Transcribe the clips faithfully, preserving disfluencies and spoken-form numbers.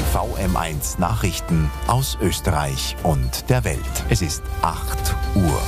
V M eins Nachrichten aus Österreich und der Welt. Es ist acht Uhr.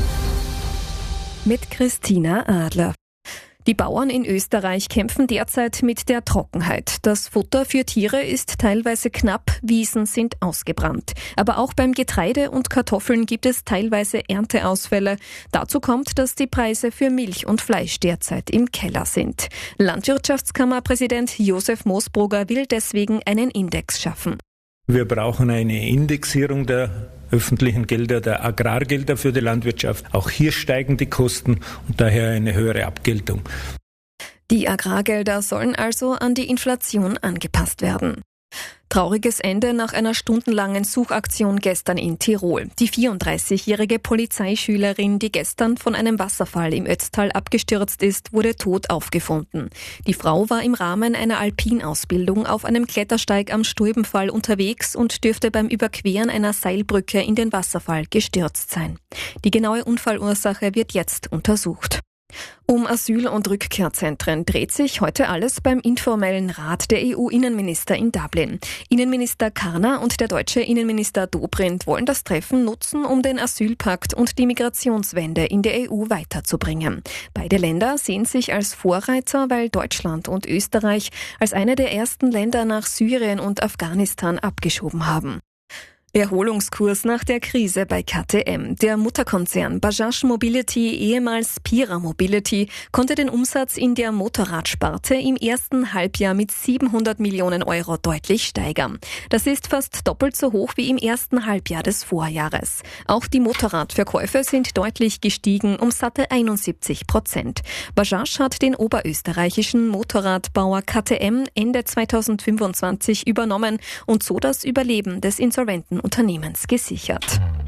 Mit Christina Adler. Die Bauern in Österreich kämpfen derzeit mit der Trockenheit. Das Futter für Tiere ist teilweise knapp, Wiesen sind ausgebrannt. Aber auch beim Getreide und Kartoffeln gibt es teilweise Ernteausfälle. Dazu kommt, dass die Preise für Milch und Fleisch derzeit im Keller sind. Landwirtschaftskammerpräsident Josef Moosbrugger will deswegen einen Index schaffen. Wir brauchen eine Indexierung der öffentlichen Gelder, der Agrargelder für die Landwirtschaft. Auch hier steigen die Kosten und daher eine höhere Abgeltung. Die Agrargelder sollen also an die Inflation angepasst werden. Trauriges Ende nach einer stundenlangen Suchaktion gestern in Tirol. Die vierunddreißigjährige Polizeischülerin, die gestern von einem Wasserfall im Ötztal abgestürzt ist, wurde tot aufgefunden. Die Frau war im Rahmen einer Alpinausbildung auf einem Klettersteig am Stulbenfall unterwegs und dürfte beim Überqueren einer Seilbrücke in den Wasserfall gestürzt sein. Die genaue Unfallursache wird jetzt untersucht. Um Asyl- und Rückkehrzentren dreht sich heute alles beim informellen Rat der E U-Innenminister in Dublin. Innenminister Karner und der deutsche Innenminister Dobrindt wollen das Treffen nutzen, um den Asylpakt und die Migrationswende in der E U weiterzubringen. Beide Länder sehen sich als Vorreiter, weil Deutschland und Österreich als eine der ersten Länder nach Syrien und Afghanistan abgeschoben haben. Erholungskurs nach der Krise bei K T M. Der Mutterkonzern Bajaj Mobility, ehemals Pira Mobility, konnte den Umsatz in der Motorradsparte im ersten Halbjahr mit siebenhundert Millionen Euro deutlich steigern. Das ist fast doppelt so hoch wie im ersten Halbjahr des Vorjahres. Auch die Motorradverkäufe sind deutlich gestiegen, um satte einundsiebzig Prozent. Bajaj hat den oberösterreichischen Motorradbauer K T M Ende zweitausendfünfundzwanzig übernommen und so das Überleben des insolventen Unternehmens gesichert.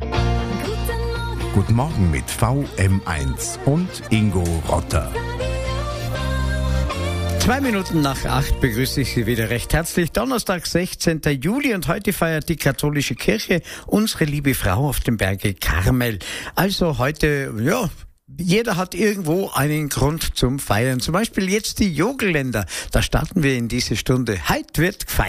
Guten Morgen mit V M eins und Ingo Rotter. Zwei Minuten nach acht begrüße ich Sie wieder recht herzlich. Donnerstag, sechzehnten Juli, und heute feiert die katholische Kirche unsere liebe Frau auf dem Berge Karmel. Also heute, ja, jeder hat irgendwo einen Grund zum Feiern. Zum Beispiel jetzt die Jogelländer. Da starten wir in diese Stunde. Heute wird gefeiert.